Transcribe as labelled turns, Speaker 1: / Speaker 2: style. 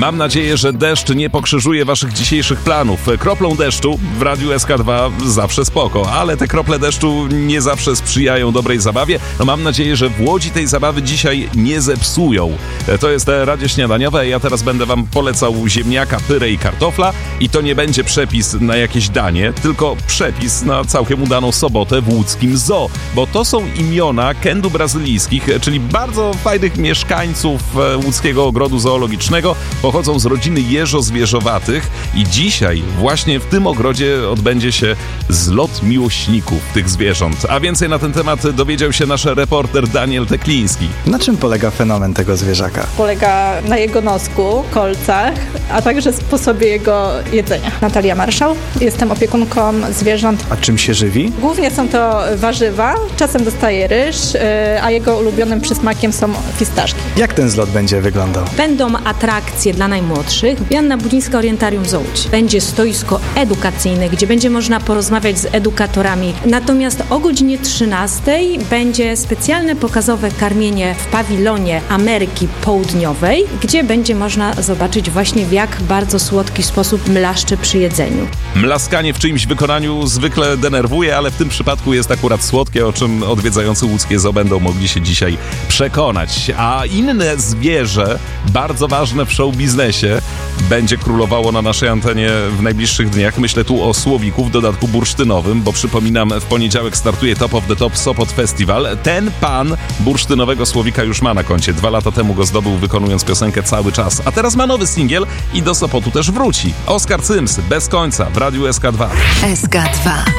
Speaker 1: Mam nadzieję, że deszcz nie pokrzyżuje waszych dzisiejszych planów. Kroplą deszczu w Radiu SK2 zawsze spoko, ale te krople deszczu nie zawsze sprzyjają dobrej zabawie. No mam nadzieję, że w Łodzi tej zabawy dzisiaj nie zepsują. To jest Radio Śniadaniowe. Ja teraz będę wam polecał ziemniaka, pyrę i kartofla i to nie będzie przepis na jakieś danie, tylko przepis na całkiem udaną sobotę w łódzkim zoo, bo to są imiona kendu brazylijskich, czyli bardzo fajnych mieszkańców łódzkiego ogrodu zoologicznego. Pochodzą z rodziny jeżozwierzowatych i dzisiaj właśnie w tym ogrodzie odbędzie się zlot miłośników tych zwierząt. A więcej na ten temat dowiedział się nasz reporter Daniel Tekliński.
Speaker 2: Na czym polega fenomen tego zwierzaka?
Speaker 3: Polega na jego nosku, kolcach, a także sposobie jego jedzenia. Natalia Marszał, jestem opiekunką zwierząt.
Speaker 2: A czym się żywi?
Speaker 3: Głównie są to warzywa, czasem dostaje ryż, a jego ulubionym przysmakiem są fistaszki.
Speaker 2: Jak ten zlot będzie wyglądał?
Speaker 4: Będą atrakcje dla najmłodszych. Joanna Budzińska, Orientarium Zoo Łódź. Będzie stoisko edukacyjne, gdzie będzie można porozmawiać z edukatorami. Natomiast o godzinie 13:00 będzie specjalne pokazowe karmienie w pawilonie Ameryki Południowej, gdzie będzie można zobaczyć właśnie, w jak bardzo słodki sposób mlaszcze przy jedzeniu.
Speaker 1: Mlaskanie w czyimś wykonaniu zwykle denerwuje, ale w tym przypadku jest akurat słodkie, o czym odwiedzający łódzkie zoo będą mogli się dzisiaj przekonać. A inne zwierzę, bardzo ważne w show biznesie, będzie królowało na naszej antenie w najbliższych dniach. Myślę tu o słowiku, w dodatku bursztynowym, bo przypominam, w poniedziałek startuje Top of the Top Sopot Festival. Ten pan bursztynowego słowika już ma na koncie. 2 lata temu go zdobył, wykonując piosenkę Cały czas. A teraz ma nowy singiel i do Sopotu też wróci. Oskar Cyms, Bez końca w Radiu SK2.
Speaker 5: SK2.